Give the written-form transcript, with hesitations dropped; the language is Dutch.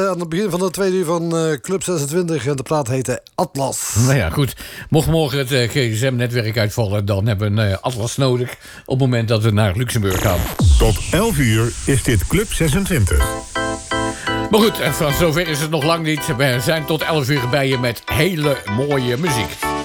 aan het begin van de tweede uur van Club 26. En de plaat heette Atlas. Nou ja, goed. Mocht morgen het gsm-netwerk uitvallen, dan hebben we een Atlas nodig op het moment dat we naar Luxemburg gaan. Tot 11 uur is dit Club 26. Maar goed, van zover is het nog lang niet. We zijn tot 11 uur bij je met hele mooie muziek.